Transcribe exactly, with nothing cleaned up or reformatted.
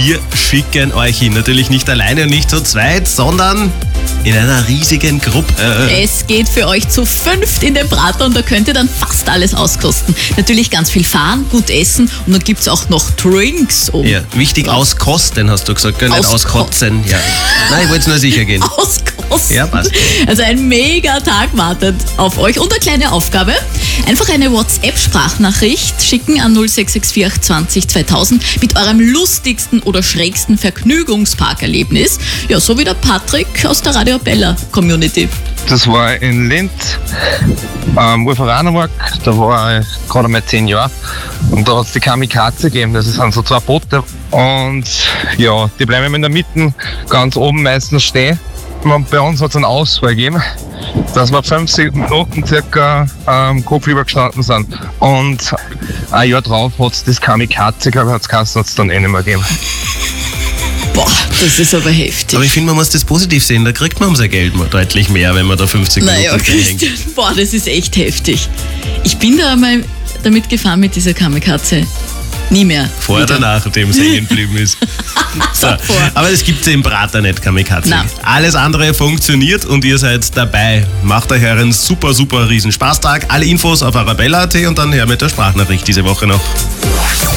Wir schicken euch hin. Natürlich nicht alleine und nicht zu zweit, sondern in einer riesigen Gruppe. Es geht für euch zu fünft in den Prater und da könnt ihr dann fast alles auskosten. Natürlich ganz viel fahren, gut essen und dann gibt es auch noch Drinks. Um Ja, wichtig auskosten, hast du gesagt, gell? Nicht Ausko- auskotzen. Ja. Nein, ich wollte es nur sicher gehen. Auskosten. Ja, passt. Also ein mega Tag wartet auf euch. Und eine kleine Aufgabe. Einfach eine WhatsApp-Sprachnachricht schicken an null sechs sechs vier acht zwanzig zweitausend mit eurem lustigsten oder schrägsten Vergnügungsparkerlebnis. Ja, so wie der Patrick aus der Radio Bella Community. Das war in Linz, am Wolferanermarkt, da war ich gerade einmal zehn Jahre. Und da hat es die Kamikaze gegeben, das sind so zwei Boote. Und ja, die bleiben in der Mitte ganz oben meistens stehen. Und bei uns hat es einen Ausfall gegeben, dass wir fünfzig Minuten circa ähm, kopfüber gestanden sind. Und ein Jahr drauf hat es das Kamikaze, glaube ich, hat es dann eh nicht mehr gegeben. Boah, das ist aber heftig. Aber ich finde, man muss das positiv sehen. Da kriegt man um sein Geld mal deutlich mehr, wenn man da fünfzig Naja, Minuten hängt. Christian, boah, das ist echt heftig. Ich bin da einmal damit gefahren mit dieser Kamikaze. Nie mehr. Vor Wieder. oder nachdem es hängen geblieben ist. So. Davor. Aber es gibt im Prater nicht, Kamikaze. Nein. Alles andere funktioniert und ihr seid dabei. Macht euch einen super, super riesen Spaßtag. Alle Infos auf arabella punkt at und dann her mit der Sprachnachricht diese Woche noch.